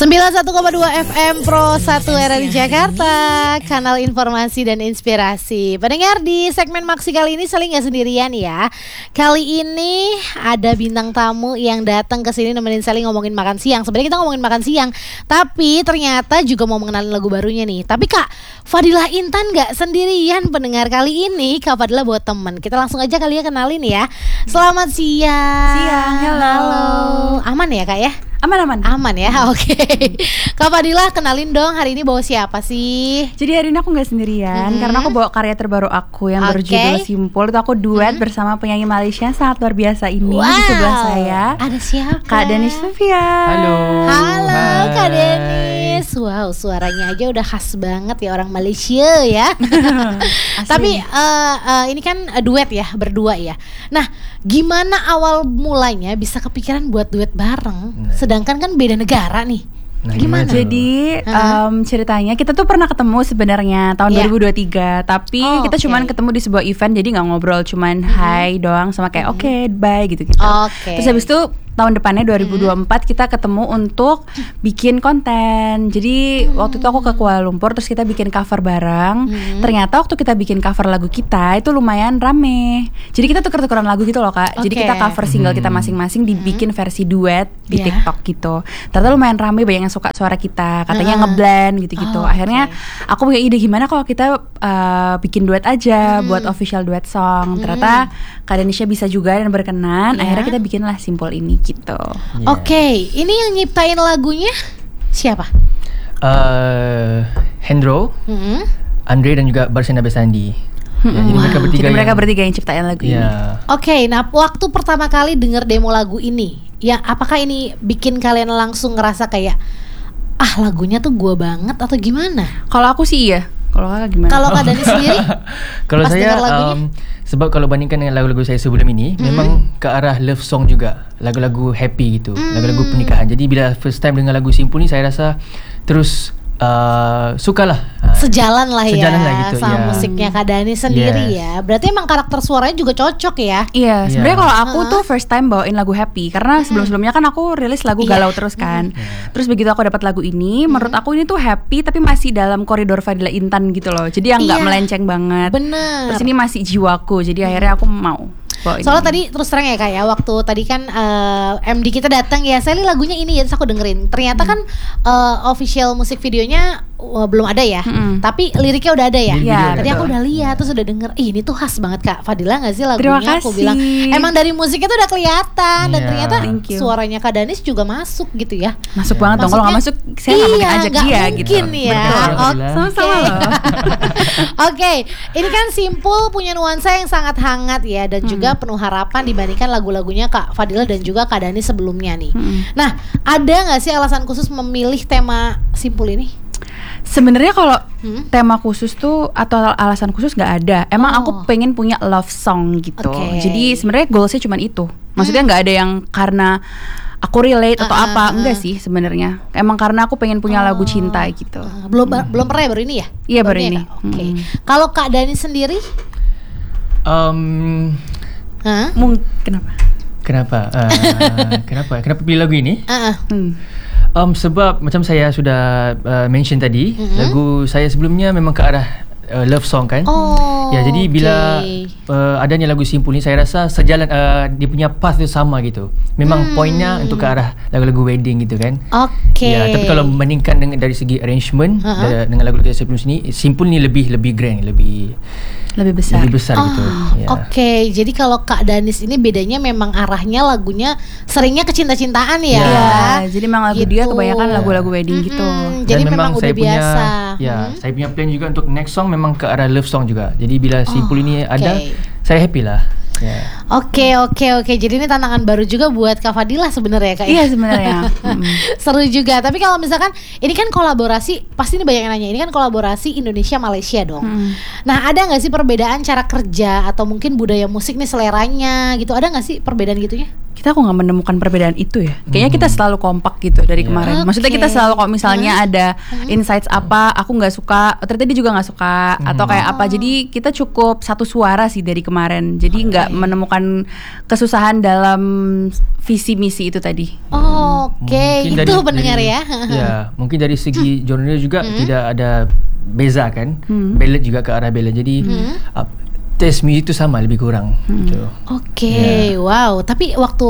91,2 FM Pro 1 RRI Jakarta, kanal informasi dan inspirasi. Pendengar, di segmen Maksi kali ini Sally nggak sendirian ya. Kali ini ada bintang tamu yang datang ke sini nemenin Sally ngomongin makan siang. Sebenarnya kita ngomongin makan siang, tapi ternyata juga mau mengenalin lagu barunya nih. Tapi Kak Fadilah Intan nggak sendirian pendengar kali ini. Kak Fadilah buat temen. Kita langsung aja kali ya kenalin ya. Selamat siang. Siang, halo. Aman ya Kak ya? Aman Ya, oke. Kak Fadilah, kenalin dong hari ini bawa siapa sih? Jadi hari ini aku gak sendirian karena aku bawa karya terbaru aku yang berjudul Simpul. Itu aku duet bersama penyanyi Malaysia yang sangat luar biasa ini. Di sebelah saya ada siapa? Kak Denis Sofian. Halo Kak Denis. Wow, suaranya aja udah khas banget ya, orang Malaysia ya. Tapi ini kan duet ya, berdua ya. Nah, gimana awal mulanya bisa kepikiran buat duet bareng? Sedangkan kan beda negara nih. Nah, gimana? Jadi ceritanya kita tuh pernah ketemu sebenarnya tahun 2023, tapi kita cuman ketemu di sebuah event, jadi nggak ngobrol, cuman hai doang sama kayak oke, bye gitu-gitu. Terus habis itu tahun depannya 2024 kita ketemu untuk bikin konten. Jadi waktu itu aku ke Kuala Lumpur, terus kita bikin cover bareng. Ternyata waktu kita bikin cover lagu kita itu lumayan rame. Jadi kita tuker-tukeran lagu gitu loh Kak. Jadi kita cover single kita masing-masing dibikin versi duet di TikTok gitu. Ternyata lumayan rame, banyak yang suka suara kita, katanya ngeblend gitu-gitu. Akhirnya aku punya ide gimana kalau kita bikin duet aja buat official duet song. Ternyata Kak Denisha bisa juga dan berkenan. Akhirnya kita bikinlah Simpul ini gitu. Oke, ini yang nyiptain lagunya siapa? Hendro, Andre dan juga Barsana Besandi. Jadi mereka bertiga yang ciptain lagu ini. Oke, nah waktu pertama kali denger demo lagu ini, ya apakah ini bikin kalian langsung ngerasa kayak lagunya tuh gua banget atau gimana? Kalau aku sih iya. Kalau Kakak gimana? Kalau Kak Dani sendiri? Kalau saya sebab kalau bandingkan dengan lagu-lagu saya sebelum ini, memang ke arah love song juga, lagu-lagu happy gitu, lagu-lagu pernikahan. Jadi bila first time dengar lagu Simpul ni, saya rasa terus sukalah. Sejalan lah gitu, sama musiknya Kak Dani sendiri ya. Berarti emang karakter suaranya juga cocok ya? Iya, sebenarnya kalau aku tuh first time bawain lagu happy, karena sebelum-sebelumnya kan aku rilis lagu galau terus kan. Terus begitu aku dapat lagu ini, menurut aku ini tuh happy tapi masih dalam koridor Fadilah Intan gitu loh. Jadi yang nggak melenceng banget. Bener. Terus ini masih jiwaku, jadi akhirnya aku mau. Soalnya tadi terus terang ya Kak ya, waktu tadi kan MD kita datang ya, Sally lagunya ini ya, terus aku dengerin. Ternyata kan official musik videonya belum ada ya, tapi liriknya udah ada ya. Tadi aku udah lihat, terus udah denger, ini tuh khas banget Kak Fadilah nggak sih lagunya? Terima kasih. Aku bilang emang dari musiknya tuh udah kelihatan, dan ternyata suaranya Kak Danis juga masuk gitu ya. Masuk banget dong, kalau nggak masuk saya nggak mungkin ajak dia gitu. Ya. Sama-sama loh. Oke, ini kan Simpul punya nuansa yang sangat hangat ya, dan juga penuh harapan dibandingkan lagu-lagunya Kak Fadilah dan juga Kak Dani sebelumnya nih. Nah, ada nggak sih alasan khusus memilih tema Simpul ini? Sebenarnya kalau tema khusus tuh atau alasan khusus nggak ada. Emang aku pengen punya love song gitu. Jadi sebenarnya goalsnya cuma itu. Maksudnya nggak ada yang karena aku relate atau apa, enggak sih sebenarnya. Emang karena aku pengen punya lagu cinta gitu. Belum pernah ya, baru ini ya? Iya, baru ini. Oke. Kalau Kak Dani sendiri? Kenapa pilih lagu ini? Sebab macam saya sudah mention tadi, lagu saya sebelumnya memang ke arah love song kan. Ya, jadi bila adanya lagu Simpul ni, saya rasa sejalan, dia punya path tu sama gitu. Memang poinnya untuk ke arah lagu-lagu wedding gitu kan. Ya, tapi kalau membandingkan dengan dari segi arrangement dengan lagu-lagu sebelum sini, Simpul ni lebih grand, lebih besar gitu. Jadi kalau Kak Danis ini bedanya memang arahnya lagunya seringnya ke cinta-cintaan ya. Jadi memang lagu dia kebanyakan lagu-lagu wedding gitu. Jadi memang udah biasa. Saya punya plan juga untuk next song memang ke arah love song juga. Jadi bila Simpul ini ada, saya happy lah. Oke. Jadi ini tantangan baru juga buat Kak Fadilah sebenarnya Kak. Iya sebenarnya. Seru juga. Tapi kalau misalkan ini kan kolaborasi, pasti ini banyak yang nanya. Ini kan kolaborasi Indonesia Malaysia dong. Nah, ada nggak sih perbedaan cara kerja atau mungkin budaya musik nih, seleranya gitu? Ada nggak sih perbedaan gitunya? kita kok nggak menemukan perbedaan itu ya. Kayaknya kita selalu kompak gitu dari kemarin. Maksudnya kita selalu kalau misalnya ada insights apa, aku nggak suka, ternyata dia juga nggak suka, atau kayak apa. Jadi kita cukup satu suara sih dari kemarin. Jadi nggak menemukan kesusahan dalam visi misi itu tadi. Itu pendengar ya. Ya, mungkin dari segi genre juga tidak ada beza kan. Ballad juga ke arah ballad. Jadi taste music itu sama lebih kurang gitu. Wow. Tapi waktu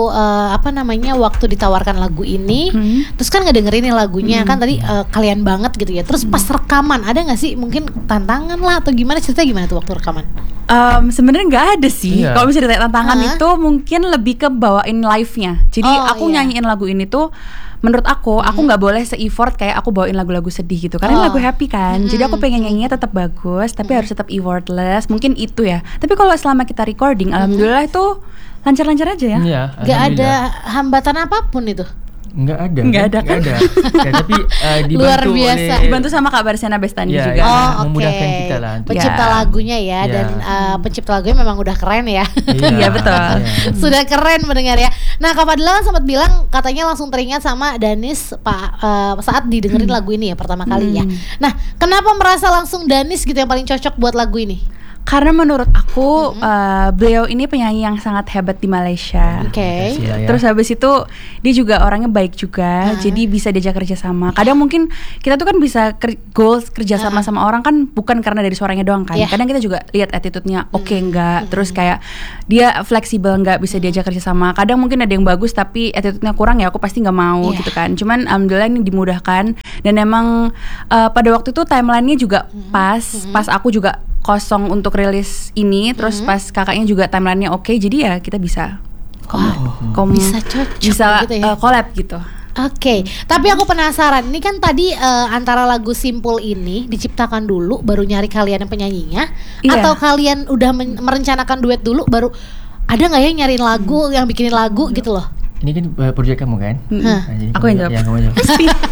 waktu ditawarkan lagu ini, terus kan ngedengerin nih lagunya kan tadi kalian banget gitu ya. Terus pas rekaman ada nggak sih mungkin tantangan lah atau gimana, ceritanya gimana tuh waktu rekaman? Sebenarnya nggak ada sih. Kalau misalnya ditanya tantangan itu mungkin lebih ke bawain live-nya. Jadi aku nyanyiin lagu ini tuh, menurut aku nggak boleh se-effort kayak aku bawain lagu-lagu sedih gitu. Karena lagu happy kan. Jadi aku pengen nyanyinya tetap bagus, tapi harus tetap effortless. Mungkin itu ya. Tapi kalau selama kita recording, alhamdulillah itu lancar-lancar aja ya. Gak ada hambatan apapun itu. Enggak ada. Ya, tapi dibantu dibantu sama Kak Barsena Bestani juga. Memudahkan kita lah. Pencipta lagunya ya. Dan pencipta lagunya memang udah keren ya. Iya betul. Sudah keren mendengar ya. Nah, Kak Fadila kan sempat bilang katanya langsung teringat sama Danis saat didengerin lagu ini ya pertama kali ya. Nah, kenapa merasa langsung Danis gitu yang paling cocok buat lagu ini? Karena menurut aku beliau ini penyanyi yang sangat hebat di Malaysia. Terus habis itu dia juga orangnya baik juga, jadi bisa diajak kerja sama. Kadang mungkin kita tuh kan bisa goals kerja sama sama orang kan bukan karena dari suaranya doang kan. Kadang kita juga lihat attitude-nya enggak, terus kayak dia fleksibel enggak, bisa diajak kerja sama. Kadang mungkin ada yang bagus tapi attitude-nya kurang ya aku pasti nggak mau gitu kan. Cuman alhamdulillah ini dimudahkan dan emang pada waktu itu timeline-nya juga pas aku juga kosong untuk rilis ini, terus pas kakaknya juga timelinenya oke, jadi ya kita bisa bisa cocok gitu ya? Collab gitu. Tapi aku penasaran, ini kan tadi antara lagu Simple ini diciptakan dulu baru nyari kalian yang penyanyinya, atau kalian udah merencanakan duet dulu baru ada nggak ya nyariin lagu yang bikinin lagu gitu loh? Ini kan proyek kamu kan? Aku yang jawab. Kamu jawab.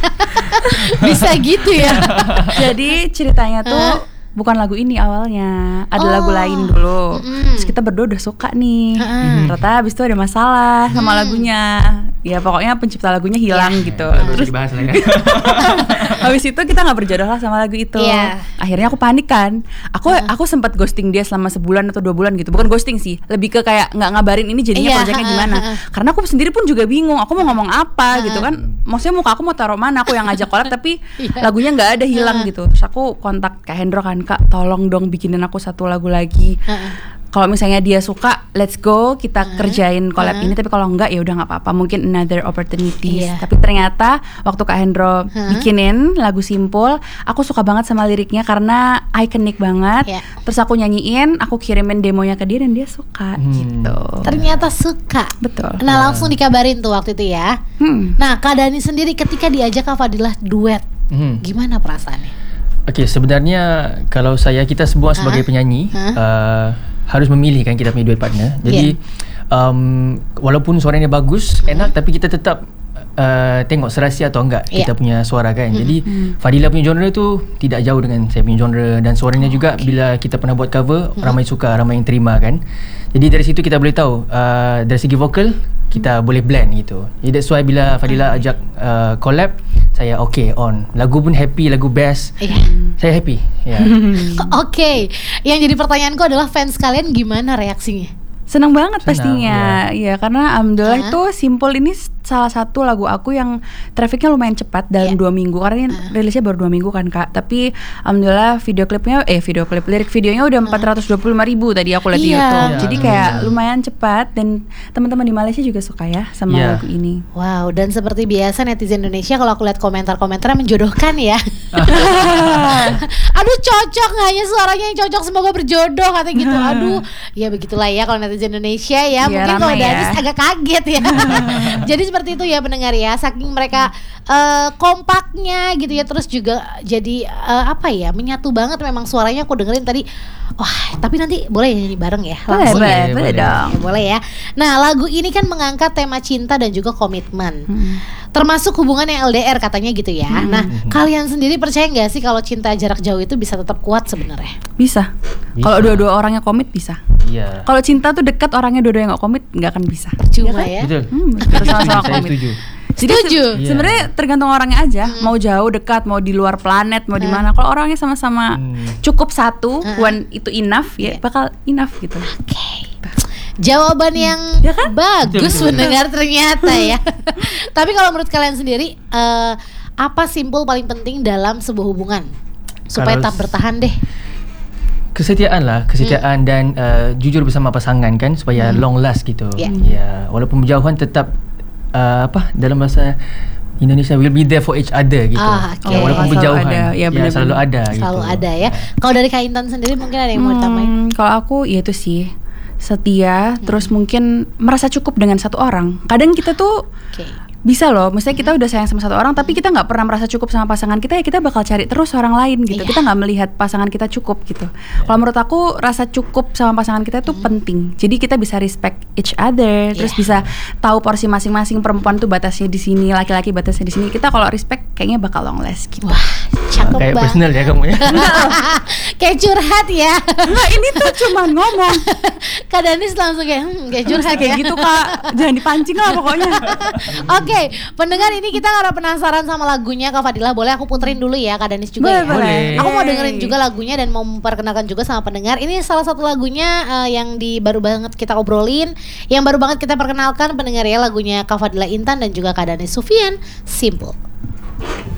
Bisa gitu ya. Jadi ceritanya tuh bukan lagu ini awalnya, ada lagu lain dulu. Terus kita berdua udah suka nih. Ternyata abis itu ada masalah sama lagunya. Ya pokoknya pencipta lagunya hilang gitu. Terus dibahas lah ya. Habis itu kita nggak berjodoh lah sama lagu itu. Akhirnya aku panik kan. Aku sempat ghosting dia selama sebulan atau 2 bulan gitu. Bukan ghosting sih, lebih ke kayak nggak ngabarin ini jadinya proyeknya gimana. Karena aku sendiri pun juga bingung. Aku mau ngomong apa gitu kan. Maksudnya muka aku mau taruh mana? Aku yang ngajak collab tapi lagunya nggak ada, hilang gitu. Terus aku kontak Kak Hendro kan, Kak tolong dong bikinin aku satu lagu lagi. Kalau misalnya dia suka, let's go kita kerjain collab ini. Tapi kalau enggak ya udah nggak apa-apa, mungkin another opportunities. Tapi ternyata waktu Kak Hendro bikinin lagu Simple, aku suka banget sama liriknya karena iconic banget. Terus aku nyanyiin, aku kirimin demonya ke dia dan dia suka gitu. Ternyata suka. Betul. Nah langsung dikabarin tuh waktu itu ya. Nah Kak Dani sendiri ketika diajak Kak Fadilah duet, gimana perasaannya? Sebenarnya kalau kita semua sebagai penyanyi harus memilih kan kita punya duet partner. Jadi walaupun suaranya bagus, enak, tapi kita tetap tengok serasi atau enggak kita punya suara kan. Jadi Fadila punya genre tu tidak jauh dengan saya punya genre, dan suaranya juga bila kita pernah buat cover ramai suka, ramai yang terima kan. Jadi dari situ kita boleh tahu dari segi vokal kita boleh blend gitu. Jadi that's why bila Fadila ajak collab, saya on. Lagu pun happy, lagu best. Saya happy. Yang jadi pertanyaanku adalah fans kalian gimana reaksinya? Senang banget pastinya. Iya, karena alhamdulillah itu Simple ini salah satu lagu aku yang trafficnya lumayan cepat dalam 2 minggu. Karena ini rilisnya baru 2 minggu kan Kak. Tapi alhamdulillah lirik videonya udah 425.000 tadi aku lihat di YouTube. Jadi kayak lumayan cepat, dan teman-teman di Malaysia juga suka ya sama lagu ini. Wow, dan seperti biasa netizen Indonesia kalau aku lihat komentar-komentarnya menjodohkan ya. Aduh cocok, hanya suaranya yang cocok, semoga berjodoh katanya gitu. Aduh, ya begitulah ya kalau netizen Indonesia ya. Mungkin kalau Danis agak kaget ya. Jadi seperti itu ya pendengar ya, saking mereka kompaknya gitu ya, terus juga jadi menyatu banget memang suaranya. Aku dengerin tadi, wah tapi nanti boleh nyanyi bareng ya langsung? Boleh dong. Boleh ya. Nah lagu ini kan mengangkat tema cinta dan juga komitmen, termasuk hubungan yang LDR katanya gitu ya. Nah kalian sendiri percaya nggak sih kalau cinta jarak jauh itu bisa tetap kuat sebenarnya? Bisa. Kalau dua-dua orangnya komit bisa. Kalau cinta tuh dekat, orangnya dua-duanya nggak komit, nggak akan bisa. Percuma ya. Betul. Harus sama-sama Saya komit. setuju. Jadi sebenarnya tergantung orangnya aja, mau jauh, dekat, mau di luar planet, mau di mana. Kalau orangnya sama-sama cukup satu, when itu enough, ya bakal enough gitu. Oke. Jawaban yang bagus mendengar ternyata ya. Tapi kalau menurut kalian sendiri, apa simpul paling penting dalam sebuah hubungan supaya tetap bertahan deh? Kesetiaan dan jujur bersama pasangan kan, supaya long last gitu. Ya, walaupun berjauhan tetap dalam bahasa Indonesia, will be there for each other gitu. Walaupun berjauhan, selalu ada gitu. Selalu ada ya. Kalau dari Kak Intan sendiri mungkin ada yang mau ditambahin? Kalau aku ya itu sih, setia, terus mungkin merasa cukup dengan satu orang. Kadang kita tuh bisa loh, misalnya kita udah sayang sama satu orang tapi kita nggak pernah merasa cukup sama pasangan kita, ya kita bakal cari terus orang lain gitu. Kita nggak melihat pasangan kita cukup gitu. Kalau menurut aku rasa cukup sama pasangan kita itu penting. Jadi kita bisa respect each other, terus bisa tahu porsi masing-masing. Perempuan tuh batasnya di sini, laki-laki batasnya di sini. Kita kalau respect kayaknya bakal long last gitu. Wah, cakep kayak banget. personal ya kamu ya. Kayak curhat ya. Enggak, ini tuh cuma ngomong. Kak Danis langsung kayak curhat kayak gitu Kak. Jangan dipancing lah pokoknya. Oke, pendengar, ini kita karena penasaran sama lagunya Kak Fadila, boleh aku puterin dulu ya Kak Danis juga? Boleh. Aku mau dengerin juga lagunya dan mau memperkenalkan juga sama pendengar. Ini salah satu lagunya yang baru banget kita obrolin, yang baru banget kita perkenalkan pendengar ya, lagunya Kak Fadila Intan dan juga Kak Danis Sufian, Simple.